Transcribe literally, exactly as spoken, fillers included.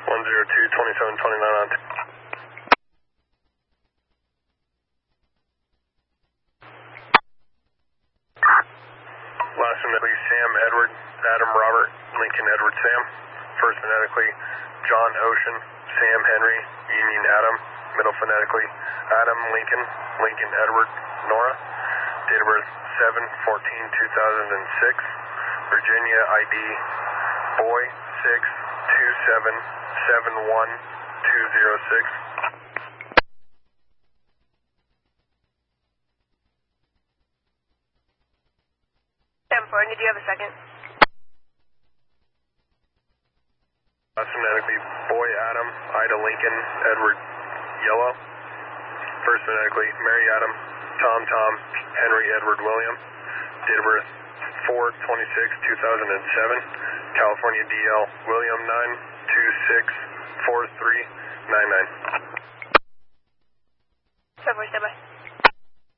one zero two, twenty-seven twenty-nine on. Last phonetically, Sam Edward, Adam Robert, Lincoln Edward Sam. First phonetically, John Ocean, Sam Henry, Union Adam. Middle phonetically, Adam Lincoln, Lincoln Edward Nora. Date of birth seven fourteen two thousand six. Virginia I D boy six two seven seven one two zero six. ten four, did you have a second? Last phonetically, boy Adam, Ida Lincoln, Edward Yellow. First phonetically, Mary Adam, Tom Tom, Henry Edward William. Date of birth four twenty-six two thousand seven. California D L William nine two six four three nine nine. ten four, stand by.